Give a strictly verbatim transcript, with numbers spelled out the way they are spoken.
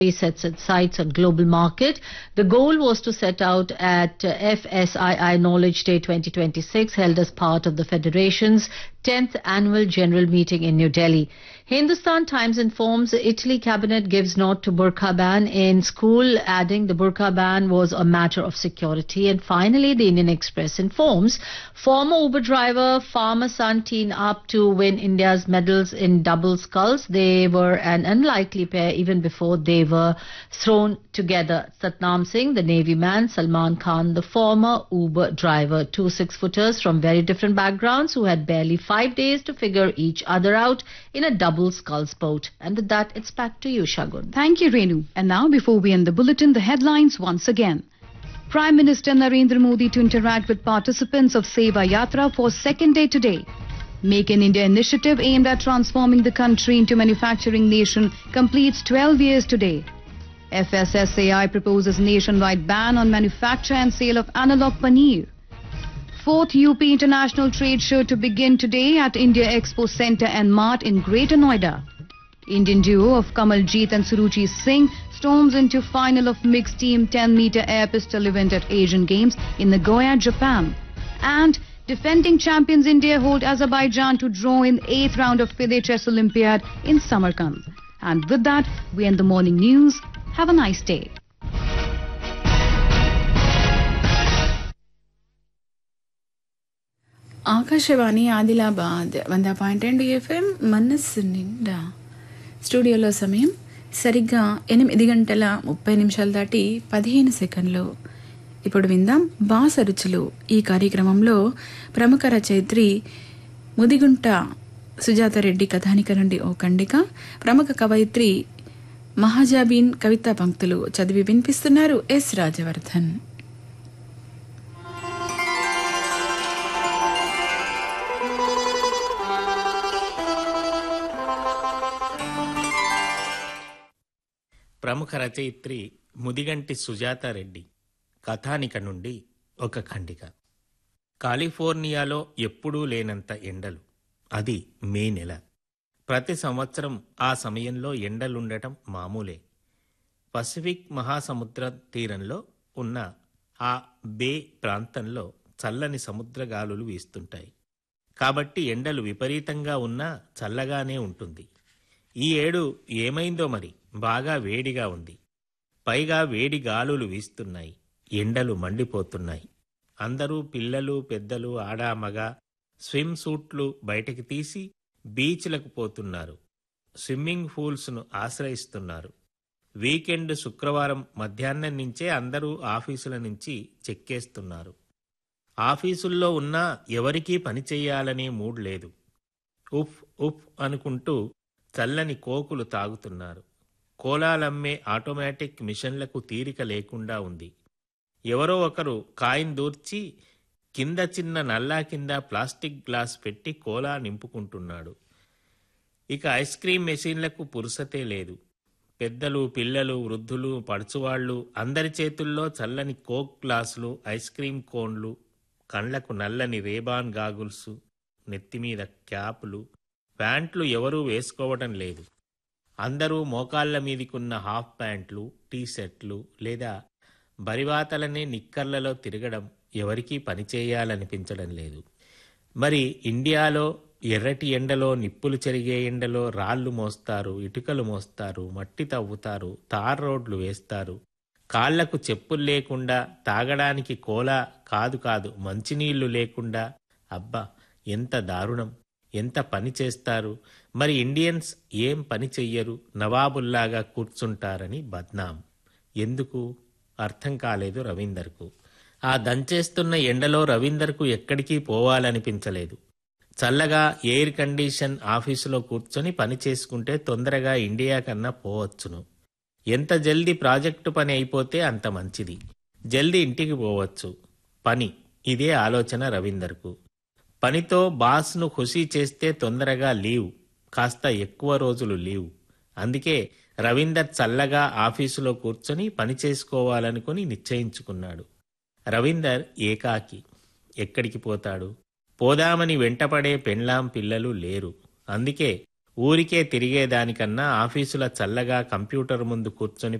sets its sights on global market. The goal was to set out at uh, F S I I Knowledge Day twenty twenty-six, held as part of the Federation's tenth annual general meeting in New Delhi. Hindustan Times informs the Italy cabinet gives nod to burqa ban in school, adding the burqa ban was a matter of security. And finally, the Indian Express informs former Uber driver, farmer son team up to win India's medals in double sculls. They were an unlikely pair even before they were thrown together. Satnam Singh, the Navy man, Salman Khan, the former Uber driver, two six-footers from very different backgrounds who had barely five days to figure each other out in a double scull sport. And with that, it's back to you, Shagun. Thank you, Renu. And now, before we end the bulletin, the headlines once again. Prime Minister Narendra Modi to interact with participants of Seva Yatra for second day today. Make in India initiative aimed at transforming the country into manufacturing nation completes twelve years today. F S S A I proposes nationwide ban on manufacture and sale of analog paneer. Fourth U P International Trade Show to begin today at India Expo Centre and Mart in Greater Noida. Indian duo of Kamaljeet and Suruchi Singh storms into final of mixed team ten meter air pistol event at Asian Games in Nagoya, Japan. And defending champions India hold Azerbaijan to draw in eighth round of FIDE Chess Olympiad in Samarkand. And with that, we end the morning news. Have a nice day. Akashvani Adilabad వంద point రెండు FM మనస్సు నిండా. స్టూడియోలో సమయం సరిగ్గా ఎనిమిది గంటల ముప్పై నిమిషాలు దాటి పదిహేను సెకండ్లు. ఇప్పుడు విందాం బాసరుచులు. ఈ కార్యక్రమంలో ప్రముఖ రచయిత్రి ముదిగుంట సుజాతారెడ్డి కథానిక నుండి ఓ ఖండిక, ప్రముఖ కవయిత్రి మహాజాబీన్ కవితా పంక్తులు చదివి వినిపిస్తున్నారు ఎస్ రాజవర్ధన్. ప్రముఖ రచయిత్రి ముదిగంటి సుజాతారెడ్డి కథానిక నుండి ఒక ఖండిక. కాలిఫోర్నియాలో ఎప్పుడూ లేనంత ఎండలు, అది మే నెల. ప్రతి సంవత్సరం ఆ సమయంలో ఎండలుండటం మామూలే. పసిఫిక్ మహాసముద్ర తీరంలో ఉన్న ఆ బే ప్రాంతంలో చల్లని సముద్రగాలులు వీస్తుంటాయి. కాబట్టి ఎండలు విపరీతంగా ఉన్నా చల్లగానే ఉంటుంది. ఈ ఏడు ఏమైందో మరి, బాగా వేడిగా ఉంది. పైగా వేడి గాలులు వీస్తున్నాయి, ఎండలు మండిపోతున్నాయి. అందరూ పిల్లలు పెద్దలు ఆడా మగ స్విమ్ సూట్లు బయటికి తీసి బీచ్లకు పోతున్నారు. స్విమ్మింగ్ పూల్స్ను ఆశ్రయిస్తున్నారు. వీకెండ్ శుక్రవారం మధ్యాహ్నం నుంచే అందరూ ఆఫీసుల నుంచి చెక్కేస్తున్నారు. ఆఫీసుల్లో ఉన్నా ఎవరికీ పని చెయ్యాలనే మూడ్ లేదు. ఉఫ్ ఉఫ్ అనుకుంటూ చల్లని కోకులు తాగుతున్నారు. కోలాలమ్మే ఆటోమేటిక్ మిషన్లకు తీరిక లేకుండా ఉంది. ఎవరో ఒకరు కాయిన్ దూర్చి కింద చిన్న నల్లా కింద ప్లాస్టిక్ గ్లాస్ పెట్టి కోలా నింపుకుంటున్నాడు. ఇక ఐస్ క్రీం మెషీన్లకు పురుసతే లేదు. పెద్దలు పిల్లలు వృద్ధులు పడుచువాళ్లు అందరి చేతుల్లో చల్లని కోక్ గ్లాసులు, ఐస్ క్రీం కోన్లు, కళ్లకు నల్లని రేబాన్ గాగుల్సు, నెత్తిమీద క్యాపులు, ప్యాంట్లు ఎవరూ వేసుకోవటం లేదు. అందరూ మోకాళ్ల మీదికున్న హాఫ్ ప్యాంట్లు, టీషర్ట్లు లేదా బరివాతలనే నిక్కర్లలో తిరగడం ఎవరికీ పనిచేయాలనిపించడం లేదు. మరి ఇండియాలో ఎర్రటి ఎండలో, నిప్పులు చెరిగే ఎండలో రాళ్లు మోస్తారు, ఇటుకలు మోస్తారు, మట్టి తవ్వుతారు, తార్ రోడ్లు వేస్తారు. కాళ్లకు చెప్పులు లేకుండా, తాగడానికి కోలా కాదు కాదు మంచినీళ్లు లేకుండా, అబ్బా ఎంత దారుణం! ఎంత పని చేస్తారు! మరి ఇండియన్స్ ఏం పని చెయ్యరు, నవాబుల్లాగా కూర్చుంటారని బద్నాం. ఎందుకు అర్థం కాలేదు రవీందర్కు. ఆ దంచేస్తున్న ఎండలో రవీందర్కు ఎక్కడికి పోవాలనిపించలేదు. చల్లగా ఎయిర్ కండిషన్ ఆఫీసులో కూర్చొని పని చేసుకుంటే తొందరగా ఇండియా కన్నా పోవచ్చును. ఎంత జల్దీ ప్రాజెక్టు పని అయిపోతే అంత మంచిది. జల్దీ ఇంటికి పోవచ్చు. పని, ఇదే ఆలోచన రవీందర్కు. పనితో బాస్ను ఖుషీ చేస్తే తొందరగా లీవ్, కాస్త ఎక్కువ రోజులు లీవ్. అందుకే రవీందర్ చల్లగా ఆఫీసులో కూర్చొని పని చేసుకోవాలనుకుని నిశ్చయించుకున్నాడు. రవీందర్ ఏకాకి. ఎక్కడికి పోతాడు? పోదామని వెంటపడే పెండ్లాం పిల్లలు లేరు. అందుకే ఊరికే తిరిగేదానికన్నా ఆఫీసుల చల్లగా కంప్యూటర్ ముందు కూర్చొని